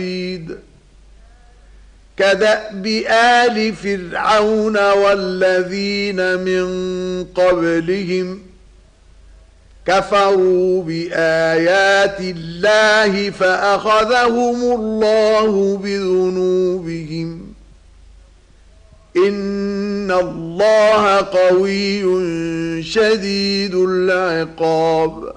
كدأب آل فرعون والذين من قبلهم كفروا بآيات الله فأخذهم الله بذنوبهم إن الله قوي شديد العقاب